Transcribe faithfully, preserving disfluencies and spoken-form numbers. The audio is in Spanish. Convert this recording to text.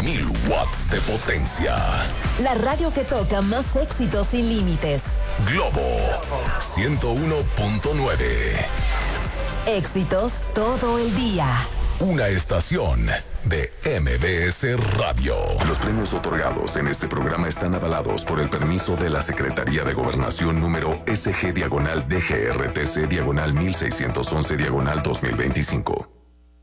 mil watts de potencia. La radio que toca más éxitos sin límites. Globo ciento uno punto nueve. Éxitos todo el día. Una estación de M B S Radio. Los premios otorgados en este programa están avalados por el permiso de la Secretaría de Gobernación número S G diagonal D G R T C diagonal mil seiscientos once diagonal dos mil veinticinco.